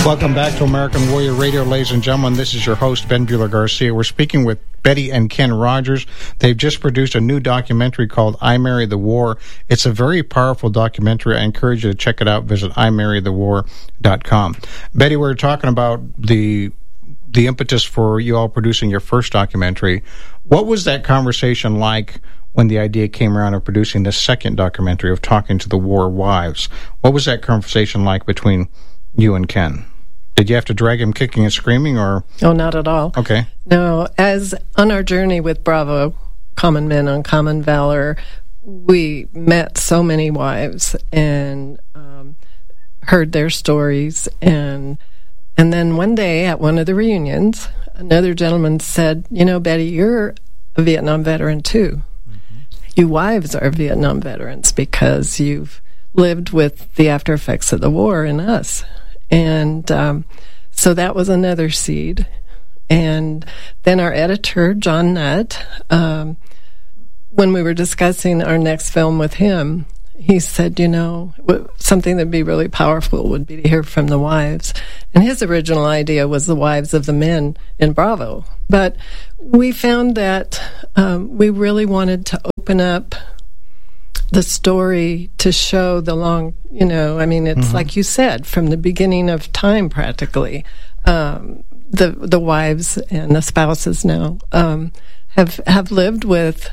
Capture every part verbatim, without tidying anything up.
Welcome back to American Warrior Radio, ladies and gentlemen. This is your host, Ben Bueller-Garcia. We're speaking with Betty and Ken Rogers. They've just produced a new documentary called I Married the War. It's a very powerful documentary. I encourage you to check it out. Visit I married the war dot com. Betty, we were talking about the the impetus for you all producing your first documentary. What was that conversation like when the idea came around of producing the second documentary, of talking to the war wives? What was that conversation like between you and Ken? Did you have to drag him kicking and screaming, or? Oh, not at all. Okay. No, as on our journey with Bravo, Common Men on Common Valor, we met so many wives and um, heard their stories. And and then one day at one of the reunions, another gentleman said, you know, Betty, you're a Vietnam veteran too. Mm-hmm. You wives are Vietnam veterans because you've lived with the after effects of the war in us. And um, so that was another seed. And then our editor, John Nutt, um, when we were discussing our next film with him, he said, you know, something that would be really powerful would be to hear from the wives. And his original idea was the wives of the men in Bravo. But we found that um, we really wanted to open up the story to show the long, you know, I mean, it's mm-hmm. like you said, from the beginning of time practically, um, the the wives and the spouses now um, have have lived with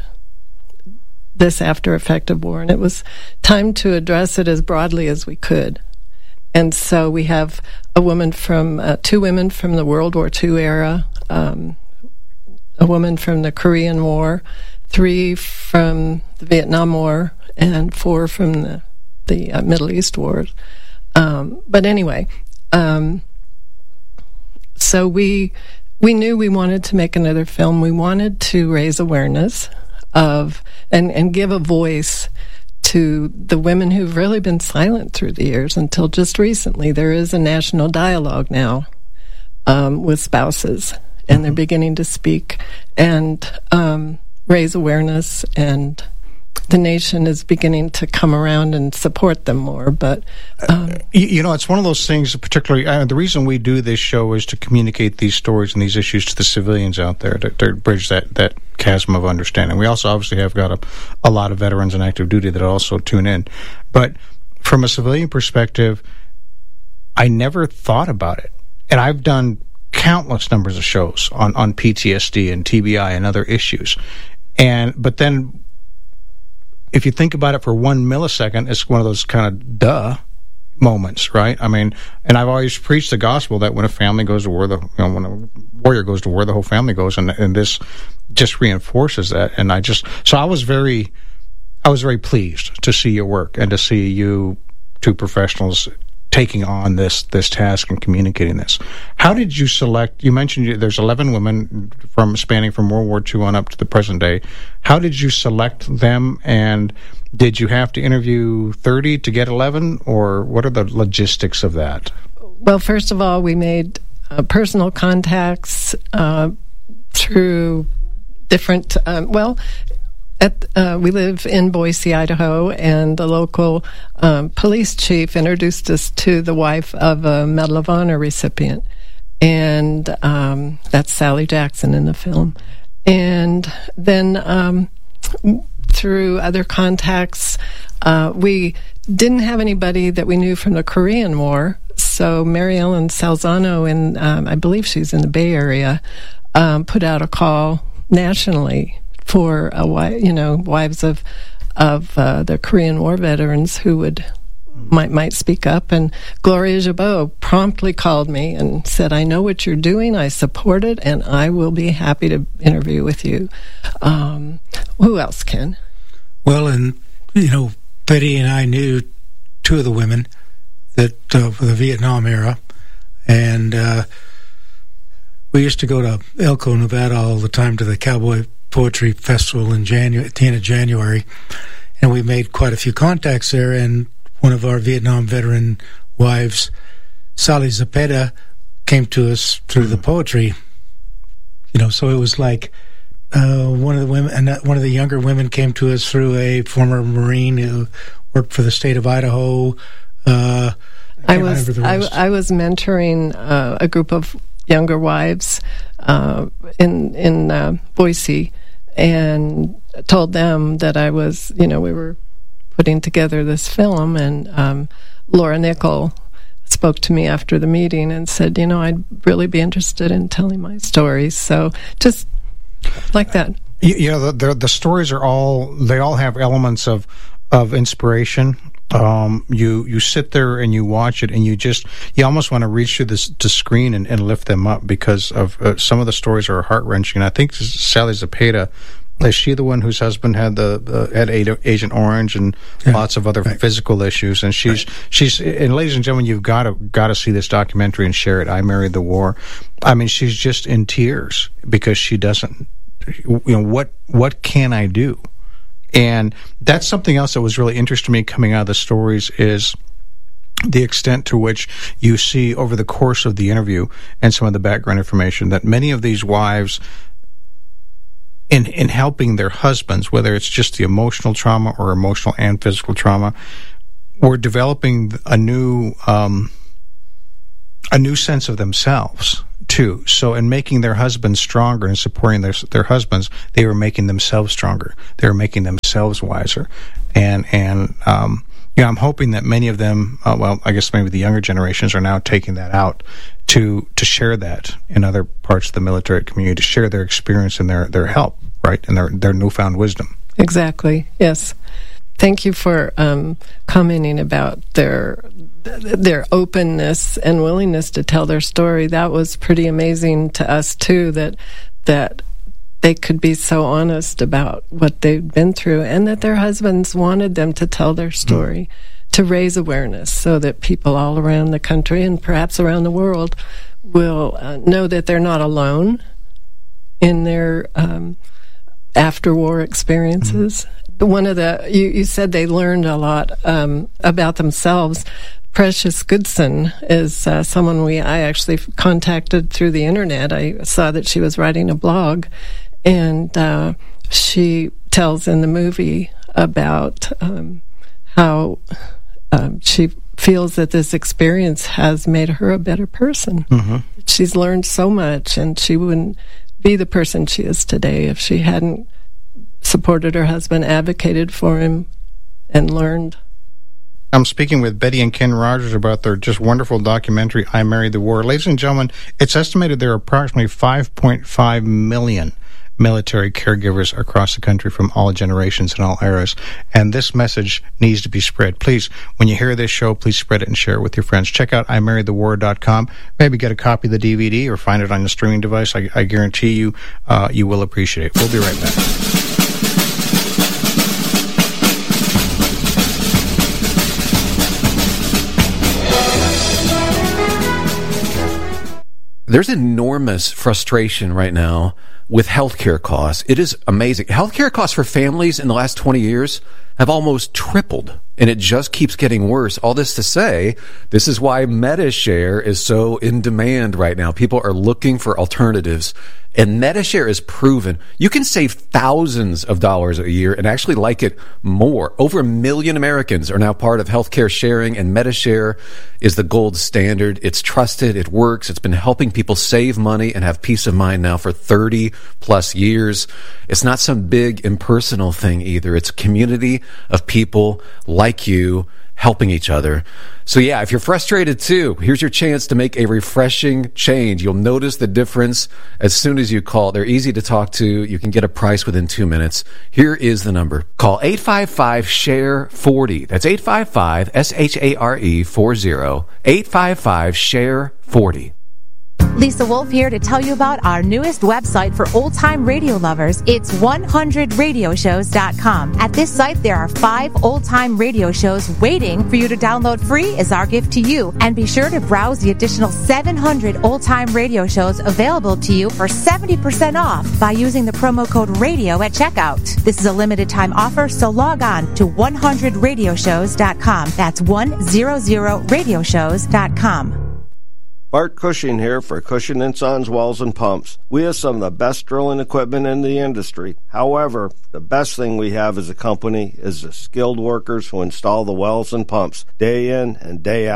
this after effect of war, and it was time to address it as broadly as we could. And so we have a woman from, uh, two women from the World War Two era, um, a woman from the Korean War, three from the Vietnam War, and four from the, the uh, Middle East wars. Um, but anyway, um, so we we knew we wanted to make another film. We wanted to raise awareness of and, and give a voice to the women who've really been silent through the years until just recently. There is a national dialogue now um, with spouses, and they're beginning to speak and um, raise awareness, and the nation is beginning to come around and support them more. But um, you, you know, it's one of those things, particularly, uh, the reason we do this show is to communicate these stories and these issues to the civilians out there, to, to bridge that, that chasm of understanding. We also obviously have got a, a lot of veterans in active duty that also tune in. But from a civilian perspective, I never thought about it. And I've done countless numbers of shows on, on P T S D and T B I and other issues. And but then if you think about it for one millisecond, it's one of those kind of duh moments, right? I mean, and I've always preached the gospel that when a family goes to war, the you know, when a warrior goes to war, the whole family goes, and and this just reinforces that. And I just so I was very, I was very pleased to see your work and to see you two professionals taking on this this task and communicating this. How did you select? You mentioned you, there's eleven women from spanning from World War Two on up to the present day. How did you select them, and did you have to interview thirty to get eleven, or what are the logistics of that? Well, first of all, we made uh, personal contacts uh, through different. Um, well. At, uh, we live in Boise, Idaho, and the local um, police chief introduced us to the wife of a Medal of Honor recipient, and um, that's Sally Jackson in the film. And then um, through other contacts, uh, we didn't have anybody that we knew from the Korean War, so Mary Ellen Salzano, in, um, I believe she's in the Bay Area, um, put out a call nationally for a, you know, wives of of uh, the Korean War veterans who would might might speak up. And Gloria Jabot promptly called me and said, "I know what you're doing. I support it, and I will be happy to interview with you." Um, who else, Ken? Well, and you know, Betty and I knew two of the women that uh, for the Vietnam era, and uh, we used to go to Elko, Nevada, all the time to the Cowboy Poetry Festival in January, at the end of January, and we made quite a few contacts there. And one of our Vietnam veteran wives, Sally Zapeta, came to us through the poetry. You know, so it was like uh, one of the women, and one of the younger women came to us through a former Marine who worked for the state of Idaho. Uh, I was I, I was mentoring uh, a group of younger wives uh, in in uh, Boise, and told them that I was, you know, we were putting together this film, and um, Laura Nickel spoke to me after the meeting and said, you know, I'd really be interested in telling my stories. So just like that. You, you know, the, the the stories are all, they all have elements of of inspiration. Um, you you sit there and you watch it, and you just you almost want to reach through this the screen and, and lift them up because of uh, some of the stories are heart wrenching. I think Sally Zepeda, is she the one whose husband had the uh, had Agent Orange and yeah, lots of other right. physical issues? And she's right. she's and ladies and gentlemen, you've got to got to see this documentary and share it. I Married the War. I mean, she's just in tears because she doesn't. You know, what what can I do? And that's something else that was really interesting to me coming out of the stories is the extent to which you see over the course of the interview and some of the background information that many of these wives, in in helping their husbands, whether it's just the emotional trauma or emotional and physical trauma, were developing a new um, a new sense of themselves too. So in making their husbands stronger and supporting their their husbands, they were making themselves stronger. They were making themselves wiser. And and um, you know, I'm hoping that many of them, uh, well, I guess maybe the younger generations are now taking that out to to share that in other parts of the military community, to share their experience and their, their help, right, and their, their newfound wisdom. Exactly, yes. Thank you for um, commenting about their their openness and willingness to tell their story. That was pretty amazing to us too, that that they could be so honest about what they've been through, and that their husbands wanted them to tell their story, mm. to raise awareness so that people all around the country and perhaps around the world will uh, know that they're not alone in their um, after-war experiences. Mm. One of the, you, you said they learned a lot um, about themselves. Precious Goodson is uh, someone we I actually contacted through the internet. I saw that she was writing a blog, and uh, she tells in the movie about um, how um, she feels that this experience has made her a better person. Mm-hmm. She's learned so much, and she wouldn't be the person she is today if she hadn't supported her husband, advocated for him, and learned. I'm speaking with Betty and Ken Rogers about their just wonderful documentary, I Married the War. Ladies and gentlemen, it's estimated there are approximately five point five million military caregivers across the country from all generations and all eras, and this message needs to be spread. Please, when you hear this show, please spread it and share it with your friends. Check out I married the war dot com. Maybe get a copy of the D V D or find it on your streaming device. I, I guarantee you, uh, you will appreciate it. We'll be right back. There's enormous frustration right now with healthcare costs. It is amazing. Healthcare costs for families in the last twenty years have almost tripled, and it just keeps getting worse. All this to say, this is why MediShare is so in demand right now. People are looking for alternatives, and MediShare is proven. You can save thousands of dollars a year and actually like it more. Over a million Americans are now part of healthcare sharing, and MediShare is the gold standard. It's trusted. It works. It's been helping people save money and have peace of mind now for thirty plus years. It's not some big impersonal thing either. It's a community of people like you helping each other. So yeah, if you're frustrated too, here's your chance to make a refreshing change. You'll notice the difference as soon as you call. They're easy to talk to. You can get a price within two minutes. Here is the number. Call eight five five, S H A R E, forty. That's eight five five, S H A R E, forty. eight five five, S H A R E, forty. Lisa Wolf here to tell you about our newest website for old-time radio lovers. It's one hundred radio shows dot com. At this site, there are five old-time radio shows waiting for you to download free as our gift to you. And be sure to browse the additional seven hundred old-time radio shows available to you for seventy percent off by using the promo code RADIO at checkout. This is a limited-time offer, so log on to one hundred radio shows dot com. That's one hundred radio shows dot com. Bart Cushing here for Cushing and Sons Wells and Pumps. We have some of the best drilling equipment in the industry. However, the best thing we have as a company is the skilled workers who install the wells and pumps day in and day out.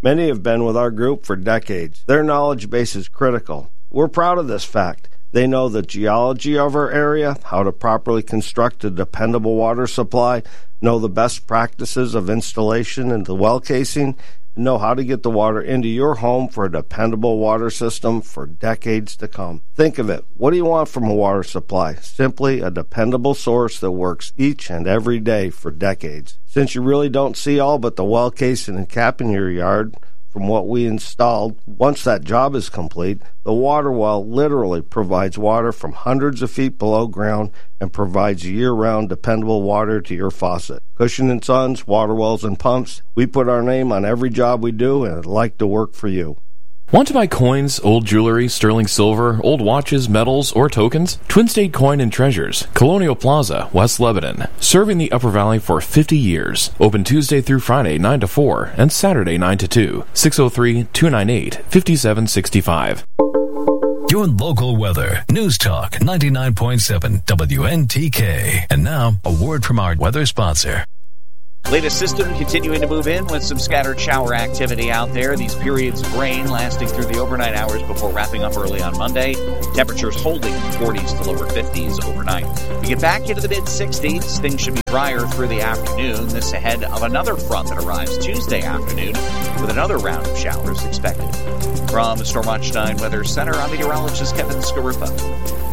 Many have been with our group for decades. Their knowledge base is critical. We're proud of this fact. They know the geology of our area, how to properly construct a dependable water supply, know the best practices of installation into well casing, and know how to get the water into your home for a dependable water system for decades to come. Think of it. What do you want from a water supply? Simply a dependable source that works each and every day for decades. Since you really don't see all but the well casing and cap in your yard, from what we installed, once that job is complete, the water well literally provides water from hundreds of feet below ground and provides year-round dependable water to your faucet. Cushing and Sons, Water Wells and Pumps, we put our name on every job we do, and I'd like to work for you. Want to buy coins, old jewelry, sterling silver, old watches, medals, or tokens? Twin State Coin and Treasures, Colonial Plaza, West Lebanon. Serving the Upper Valley for fifty years. Open Tuesday through Friday, nine to four, and Saturday, nine to two. six oh three, two nine eight, five seven six five. Your local weather. News Talk ninety-nine point seven W N T K. And now, a word from our weather sponsor. Latest system continuing to move in with some scattered shower activity out there. These periods of rain lasting through the overnight hours before wrapping up early on Monday. Temperatures holding forties to lower fifties overnight. We get back into the mid-sixties. Things should be drier through the afternoon. This ahead of another front that arrives Tuesday afternoon with another round of showers expected. From the Stormwatch nine Weather Center, I'm meteorologist Kevin Scaruffa.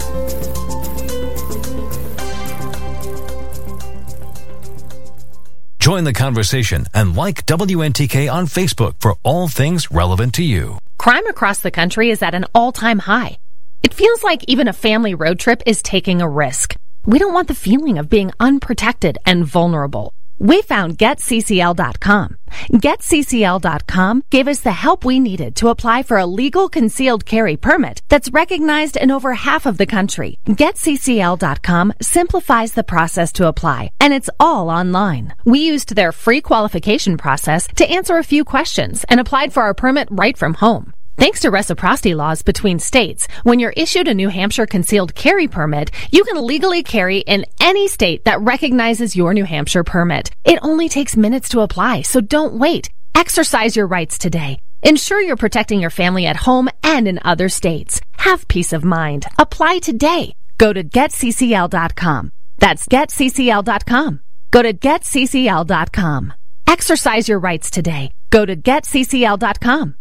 Join the conversation and like W N T K on Facebook for all things relevant to you. Crime across the country is at an all-time high. It feels like even a family road trip is taking a risk. We don't want the feeling of being unprotected and vulnerable. We found Get C C L dot com. Get C C L dot com gave us the help we needed to apply for a legal concealed carry permit that's recognized in over half of the country. Get C C L dot com simplifies the process to apply, and it's all online. We used their free qualification process to answer a few questions and applied for our permit right from home. Thanks to reciprocity laws between states, when you're issued a New Hampshire concealed carry permit, you can legally carry in any state that recognizes your New Hampshire permit. It only takes minutes to apply, so don't wait. Exercise your rights today. Ensure you're protecting your family at home and in other states. Have peace of mind. Apply today. Go to Get C C L dot com. That's Get C C L dot com. Go to Get C C L dot com. Exercise your rights today. Go to Get C C L dot com.